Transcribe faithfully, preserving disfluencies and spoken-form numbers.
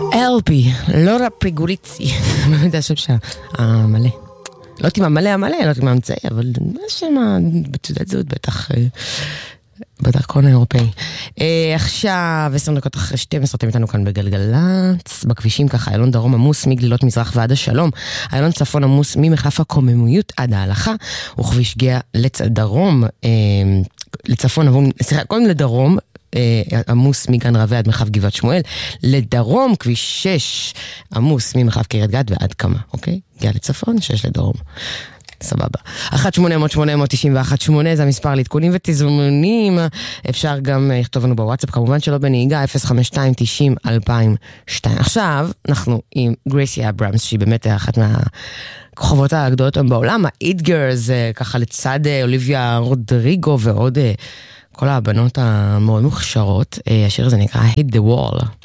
אלפי, לורה פגוריצי, זה השם שהמלא. לא יודעת אם המלא המלא, לא יודעת אם המצאי, אבל מה שם בתעודת זהות בטח, בדרכון האירופאי. עכשיו, עשר דקות אחרי שתים עשרה, אתם איתנו כאן בגלגלץ, בכבישים ככה, איילון דרום עמוס מגלילות מזרח ועד השלום, איילון צפון עמוס ממחלף הקוממיות עד ההלכה, וכביש גאה לדרום, לצפון עבור, סליחה, קודם לדרום, עמוס מגן רבי עד מחלף גבעת שמואל, לדרום כביש שש עמוס ממחלף קריית גת ועד כמה, אוקיי? גאה לצפון, שש לדרום. סבבה. אחת שמונה אפס אפס שמונה תשע אחת שמונה זה המספר לעדכונים ותזמונים. אפשר גם לכתוב לנו בוואטסאפ, כמובן שלא בנהיגה, אפס חמש שתיים תשעים אלפיים ושתיים. עכשיו אנחנו עם גרייסי אברמס, שהיא באמת אחת מהכוכבות הגדולות בעולם, ה-It Girls, ככה לצד אוליביה רודריגו ועוד כל הבנות המאוד מוכשרות. השיר הזה נקרא Hit the Wall.